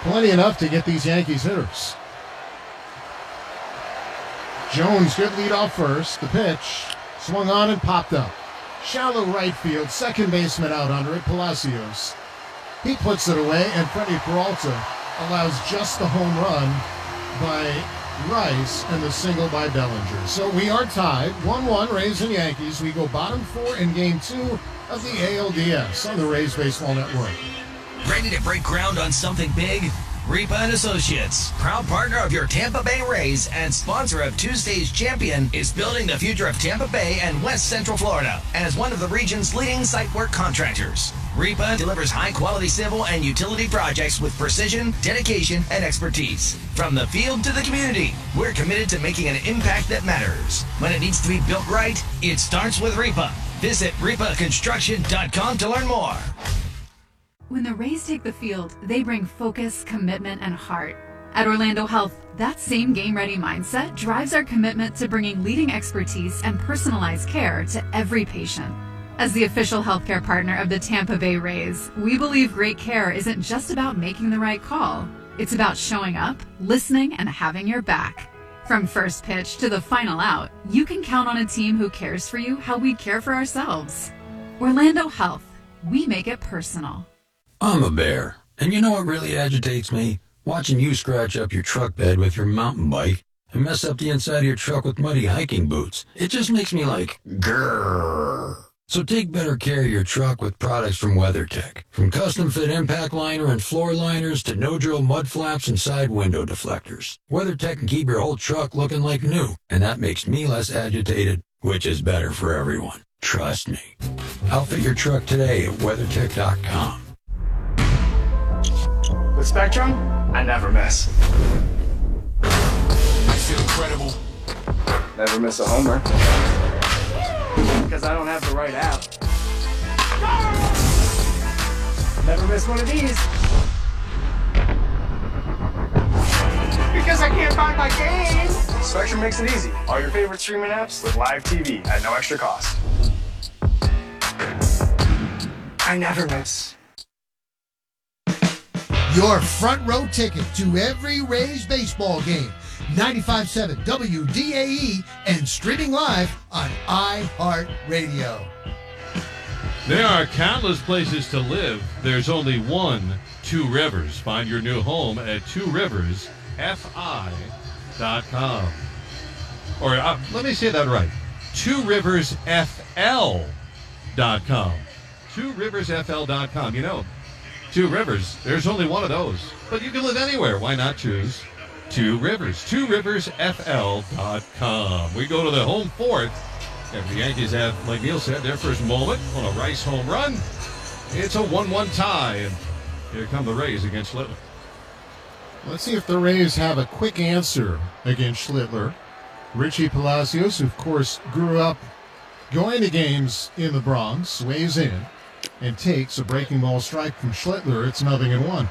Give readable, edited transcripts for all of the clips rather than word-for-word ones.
Plenty enough to get these Yankees hitters. Jones, good lead off first. The pitch swung on and popped up. Shallow right field, second baseman out under it, Palacios. He puts it away, and Freddie Peralta allows just the home run by Rice and the single by Bellinger. So we are tied, 1-1, Rays and Yankees. We go bottom four in Game 2 of the ALDS on the Rays Baseball Network. Ready to break ground on something big? Repa and Associates, proud partner of your Tampa Bay Rays and sponsor of Tuesday's Champion, is building the future of Tampa Bay and West Central Florida as one of the region's leading site work contractors. Repa delivers high-quality civil and utility projects with precision, dedication, and expertise. From the field to the community, we're committed to making an impact that matters. When it needs to be built right, it starts with Repa. Visit repaconstruction.com to learn more. When the Rays take the field, they bring focus, commitment, and heart. At Orlando Health, that same game-ready mindset drives our commitment to bringing leading expertise and personalized care to every patient. As the official healthcare partner of the Tampa Bay Rays, we believe great care isn't just about making the right call. It's about showing up, listening, and having your back. From first pitch to the final out, you can count on a team who cares for you how we care for ourselves. Orlando Health, we make it personal. I'm a bear, and you know what really agitates me? Watching you scratch up your truck bed with your mountain bike and mess up the inside of your truck with muddy hiking boots. It just makes me like, grrr. So take better care of your truck with products from WeatherTech. From custom-fit impact liner and floor liners to no-drill mud flaps and side window deflectors. WeatherTech can keep your whole truck looking like new, and that makes me less agitated, which is better for everyone. Trust me. Outfit your truck today at WeatherTech.com. With Spectrum, I never miss. I feel incredible. Never miss a homer. Because I don't have the right app. Never miss one of these. Because I can't find my game. Spectrum makes it easy. All your favorite streaming apps with live TV at no extra cost. I never miss. Your front row ticket to every Rays baseball game. 95.7 WDAE and streaming live on iHeartRadio. There are countless places to live. There's only one, Two Rivers. Find your new home at tworiversfi.com. Or let me say that right. tworiversfl.com. tworiversfl.com. You know, Two Rivers, there's only one of those. But you can live anywhere. Why not choose Two Rivers? tworiversfl.com. We go to the home fourth. If the Yankees have, like Neil said, their first moment on a Rice home run, it's a 1-1 tie. And here come the Rays against Schlittler. Let's see if the Rays have a quick answer against Schlittler. Richie Palacios, who of course grew up going to games in the Bronx, weighs in and takes a breaking ball strike from Schlittler. It's 0-1.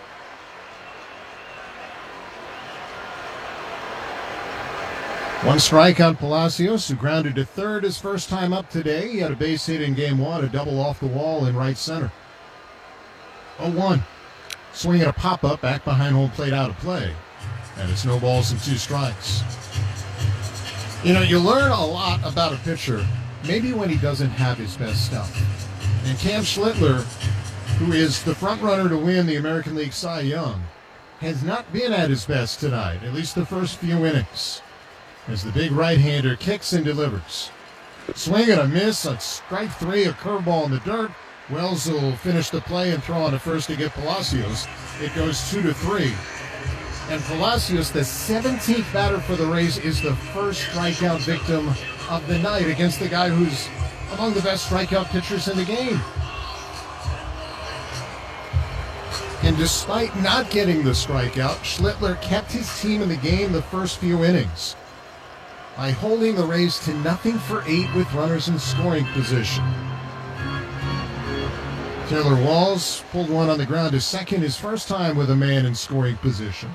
One strike on Palacios, who grounded to third his first time up today. He had a base hit in Game 1, a double off the wall in right center. 0-1. Swing at a pop-up back behind home plate, out of play. And it's no balls and two strikes. You know, you learn a lot about a pitcher, maybe when he doesn't have his best stuff. And Cam Schlittler, who is the front runner to win the American League Cy Young, has not been at his best tonight, at least the first few innings, as the big right-hander kicks and delivers. Swing and a miss on strike three, a curveball in the dirt. Wells will finish the play and throw on to first to get Palacios. It goes 2-3. And Palacios, the 17th batter for the Rays, is the first strikeout victim of the night against the guy who's among the best strikeout pitchers in the game. And despite not getting the strikeout, Schlittler kept his team in the game the first few innings by holding the Rays to 0-8 with runners in scoring position. Taylor Walls pulled one on the ground to second, his first time with a man in scoring position.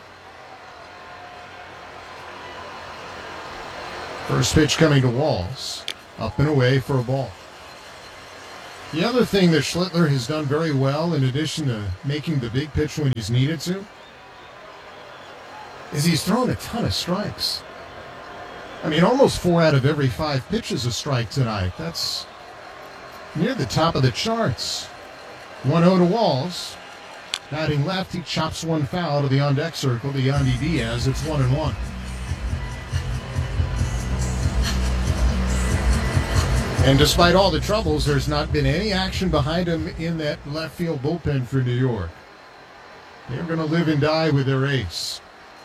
First pitch coming to Walls. Up and away for a ball. The other thing that Schlittler has done very well, in addition to making the big pitch when he's needed to, is he's thrown a ton of strikes. I mean, almost 4 out of every 5 pitches a strike tonight. That's near the top of the charts. 1-0 to Walls. Batting left, he chops one foul to the on-deck circle to Yandy Diaz. It's 1-1. And despite all the troubles, there's not been any action behind him in that left field bullpen for New York. They're going to live and die with their ace.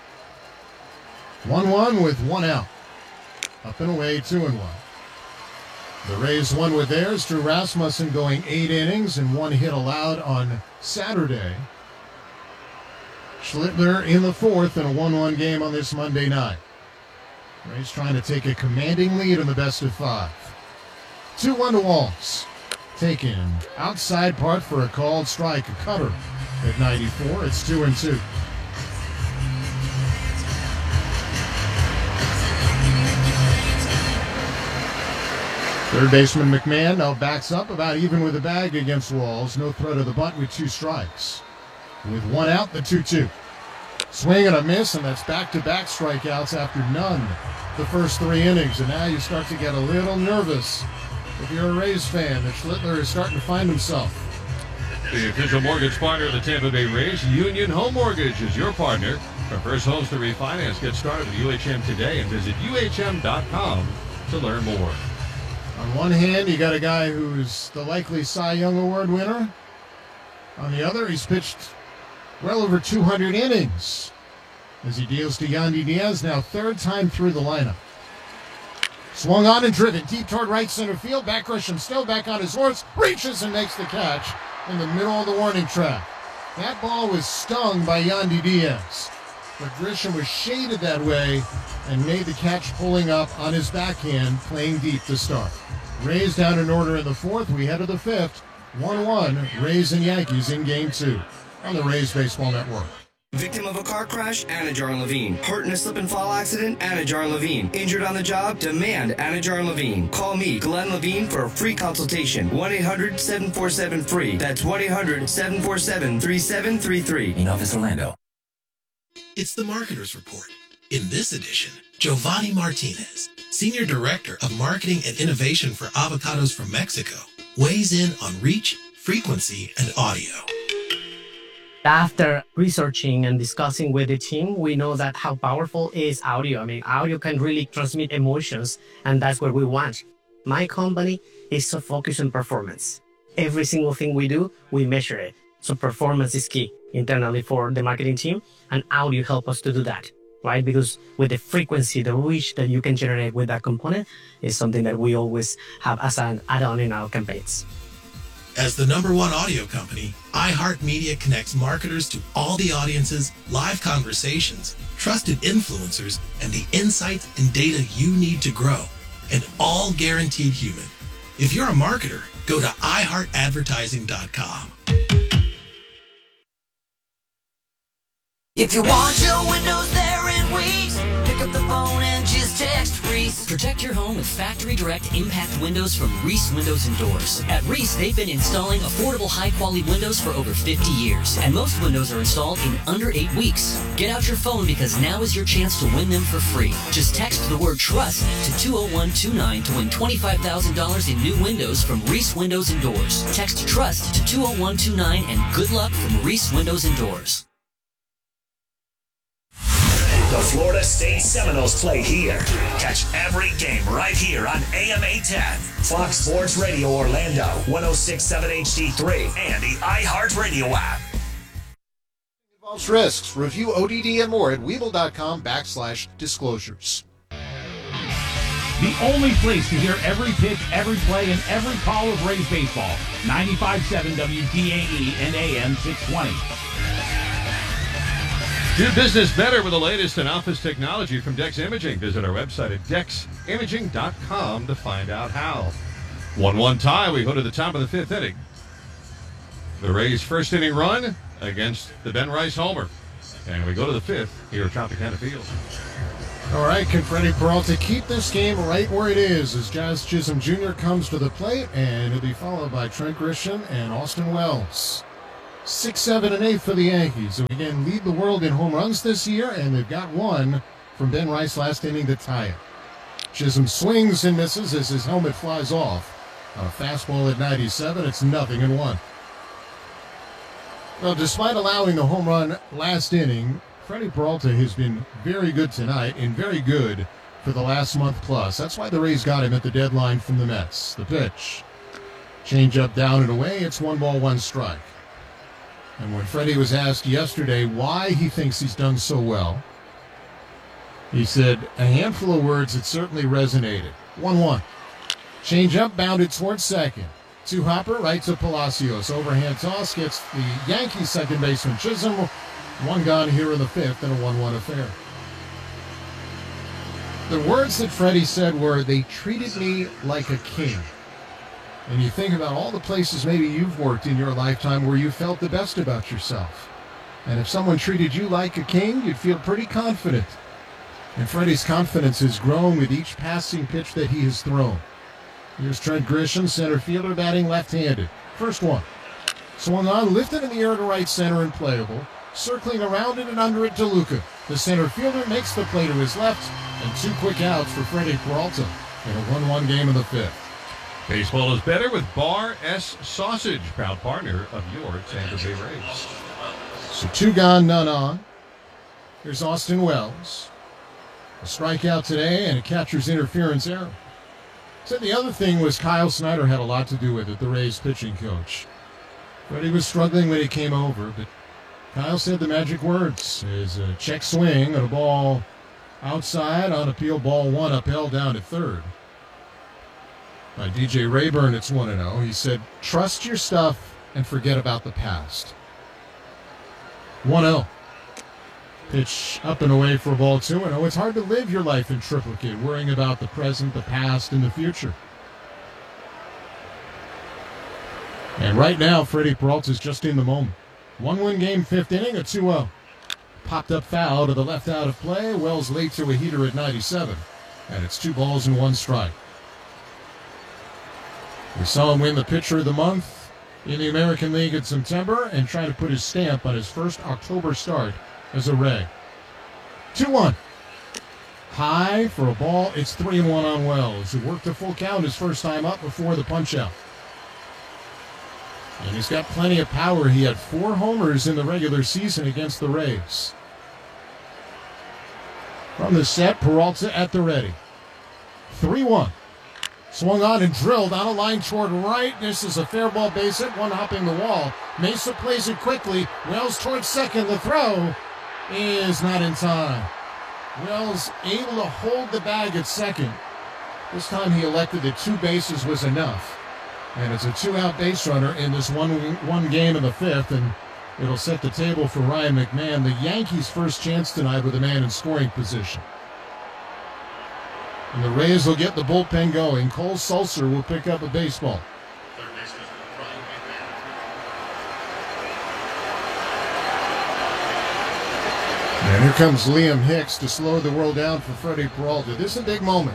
1-1 with 1 out. Up and away, 2-1. The Rays won with theirs. Drew Rasmussen going 8 innings and 1 hit allowed on Saturday. Schlittler in the 4th in a 1-1 game on this Monday night. Rays trying to take a commanding lead in the best of 5. 2-1 to Walls. Taken outside part for a called strike, a cutter at 94. It's 2-2. Third baseman McMahon now backs up about even with the bag against Walls. No threat of the bunt with 2 strikes. With 1 out, the 2-2. Swing and a miss, and that's back-to-back strikeouts after none the first 3 innings. And now you start to get a little nervous if you're a Rays fan that Schlittler is starting to find himself. The official mortgage partner of the Tampa Bay Rays, Union Home Mortgage, is your partner. From first homes to refinance, get started with UHM today and visit UHM.com to learn more. On one hand, you got a guy who's the likely Cy Young Award winner. On the other, he's pitched well over 200 innings as he deals to Yandy Diaz, now 3rd time through the lineup. Swung on and driven deep toward right center field. Back Grisham still back on his horse. Reaches and makes the catch in the middle of the warning track. That ball was stung by Yandy Diaz, but Grisham was shaded that way and made the catch pulling up on his backhand, playing deep to start. Rays down in order in the 4th. We head to the 5th. 1-1, Rays and Yankees in Game 2 on the Rays Baseball Network. Victim of a car crash? Anajar and Levine. Hurt in a slip and fall accident? Anajar and Levine. Injured on the job? Demand Anajar and Levine. Call me, Glenn Levine, for a free consultation. 1-800-747-FREE. That's 1-800-747-3733. In Office Orlando. It's the Marketer's Report. In this edition, Giovanni Martinez, Senior Director of Marketing and Innovation for Avocados from Mexico, weighs in on reach, frequency, and audio. After researching and discussing with the team, we know that how powerful is audio. I mean, audio can really transmit emotions, and that's what we want. My company is so focused on performance. Every single thing we do, we measure it. So performance is key internally for the marketing team, and audio help us to do that, right? Because with the frequency, the reach that you can generate with that component is something that we always have as an add-on in our campaigns. As the #1 audio company, iHeartMedia connects marketers to all the audiences, live conversations, trusted influencers, and the insights and data you need to grow, and all guaranteed human. If you're a marketer, go to iHeartAdvertising.com. If you want your windows there in weeks, pick up the phone and just text Reese. Protect your home with factory direct impact windows from Reese Windows and Doors. At Reese, they've been installing affordable, high-quality windows for over 50 years, and most windows are installed in under 8 weeks. Get out your phone because now is your chance to win them for free. Just text the word TRUST to 20129 to win $25,000 in new windows from Reese Windows and Doors. Text TRUST to 20129 and good luck from Reese Windows and Doors. The Florida State Seminoles play here. Catch every game right here on AM 810, Fox Sports Radio Orlando, 106.7 HD3, and the iHeartRadio app. Involves risks. Review ODD and more at Webull.com/disclosures. The only place to hear every pitch, every play, and every call of Rays baseball. 95.7 WDAE and AM 620. Do business better with the latest in office technology from Dex Imaging. Visit our website at deximaging.com to find out how. 1-1 tie. We go to the top of the 5th inning. The Rays' first inning run against the Ben Rice homer. And we go to the 5th here at Tropicana Field. All right, can Freddie Peralta keep this game right where it is as Jazz Chisholm Jr. comes to the plate, and it'll be followed by Trent Grisham and Austin Wells. 6, 7, and 8 for the Yankees, who again lead the world in home runs this year, and they've got one from Ben Rice last inning to tie it. Chisholm swings and misses as his helmet flies off. On a fastball at 97, it's 0-1. Well, despite allowing the home run last inning, Freddie Peralta has been very good tonight and very good for the last month plus. That's why the Rays got him at the deadline from the Mets. The pitch. Change up, down and away. It's 1 ball, 1 strike. And when Freddie was asked yesterday why he thinks he's done so well, he said a handful of words that certainly resonated. 1-1. Change up, bounded towards second. To Hopper, right to Palacios. Overhand toss gets the Yankees second baseman Chisholm. 1 gone here in the 5th in a 1-1 affair. The words that Freddie said were, "They treated me like a king." And you think about all the places maybe you've worked in your lifetime where you felt the best about yourself. And if someone treated you like a king, you'd feel pretty confident. And Freddie's confidence has grown with each passing pitch that he has thrown. Here's Trent Grisham, center fielder, batting left-handed. First one. Swung on, lifted in the air to right center and playable. Circling around it and under it to Luca. The center fielder makes the play to his left, and 2 quick outs for Freddie Peralta in a 1-1 game in the 5th. Baseball is better with Bar S Sausage, proud partner of your Tampa Bay Rays. So 2 gone, none on. Here's Austin Wells. A strikeout today and a catcher's interference error. Said the other thing was Kyle Snyder had a lot to do with it, the Rays pitching coach. Freddie was struggling when he came over, but Kyle said the magic words. Is a check swing and a ball outside on appeal, ball 1 upheld down to third. By DJ Rayburn, it's 1-0. He said, trust your stuff and forget about the past. 1-0. Pitch up and away for a ball 2-0. It's hard to live your life in triplicate, worrying about the present, the past, and the future. And right now, Freddie Peralta's just in the moment. 1-1 game, 5th inning, a 2-0. Popped up foul to the left out of play. Wells late to a heater at 97. And it's 2 balls and 1 strike. We saw him win the Pitcher of the Month in the American League in September and try to put his stamp on his first October start as a Ray. 2-1. High for a ball. It's 3-1 on Wells, who worked a full count his first time up before the punch-out. And he's got plenty of power. He had 4 homers in the regular season against the Rays. From the set, Peralta at the ready. 3-1. Swung on and drilled on a line toward right. This is a fair ball base hit, 1 hopping the wall. Mesa plays it quickly. Wells towards second. The throw is not in time. Wells able to hold the bag at second. This time he elected that 2 bases was enough. And it's a 2-out base runner in this one game in the 5th, and it'll set the table for Ryan McMahon. The Yankees' first chance tonight with a man in scoring position. And the Rays will get the bullpen going. Cole Sulser will pick up a baseball. And here comes Liam Hicks to slow the world down for Freddie Peralta. This is a big moment.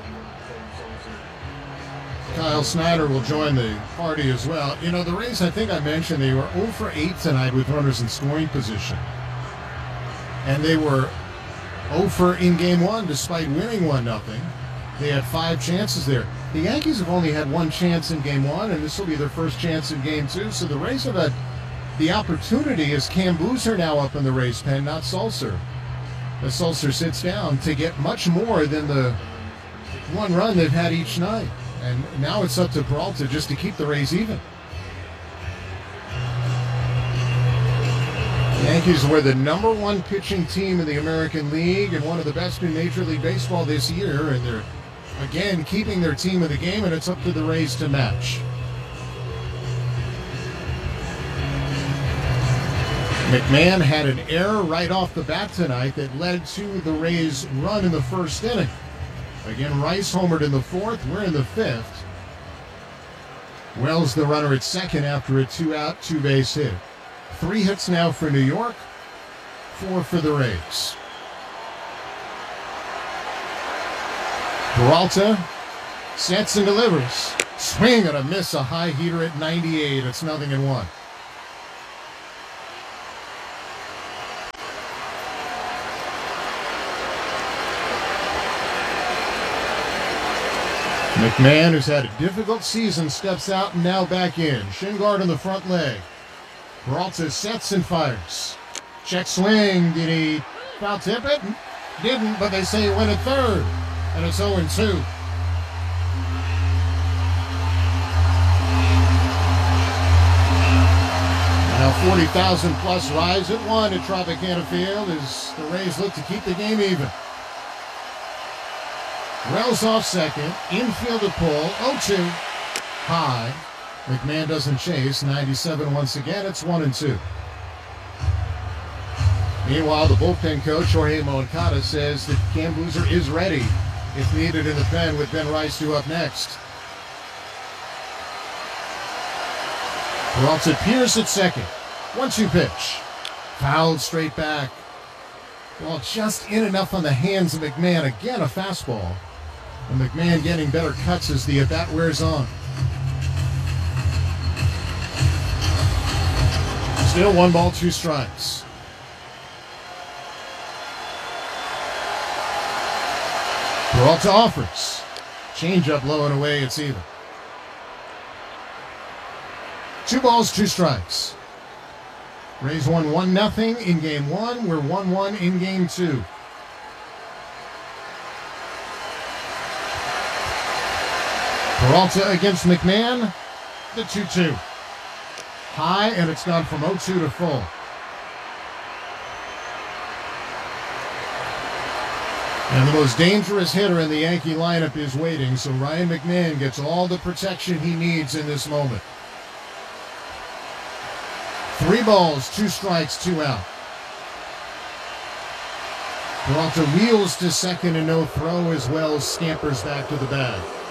Kyle Snyder will join the party as well. You know, the Rays, I think I mentioned, they were 0 for 8 tonight with runners in scoring position. And they were 0 for in game 1 despite winning 1-0. They had 5 chances there. The Yankees have only had 1 chance in game 1, and this will be their first chance in game 2. So the Rays have had the opportunity, as Cam Boozer now up in the Rays pen, not Sulser. As Sulser sits down, to get much more than the 1 run they've had each night. And now it's up to Peralta just to keep the Rays even. The Yankees were the #1 pitching team in the American League and one of the best in Major League Baseball this year. And they're, again, keeping their team in the game, and it's up to the Rays to match. McMahon had an error right off the bat tonight that led to the Rays' run in the 1st inning. Again, Rice homered in the 4th. We're in the 5th. Wells the runner at second after a 2-out, 2-base hit. 3 hits now for New York, 4 for the Rays. Peralta sets and delivers. Swing and a miss, a high heater at 98. It's 0-1. McMahon, who's had a difficult season, steps out and now back in. Shin guard on the front leg. Peralta sets and fires. Check swing. Did he foul tip it? Didn't, but they say he went at third. And it's 0-2. Now 40,000 plus rise at 1 at Tropicana Field as the Rays look to keep the game even. Wells off second, infield to pull, 0-2, high. McMahon doesn't chase, 97 once again, it's 1-2. Meanwhile, the bullpen coach, Jorge Moncada, says that Cam Boozer is ready if needed in the pen, with Ben Rice due up next. Peralta Pierce at second, 1-2 pitch. Fouled straight back. Well, just in enough on the hands of McMahon. Again, a fastball. And McMahon getting better cuts as the at-bat wears on. Still 1 ball, 2 strikes. Peralta offers. Changeup low and away, it's even. 2 balls, 2 strikes. Rays won 1-0 in game 1. We're 1-1 in game 2. Peralta against McMahon, the 2-2. High, and it's gone from 0-2 to full. And the most dangerous hitter in the Yankee lineup is waiting, so Ryan McMahon gets all the protection he needs in this moment. 3 balls, 2 strikes, 2 out. Peralta wheels to second and no throw as Wells scampers back to the bag.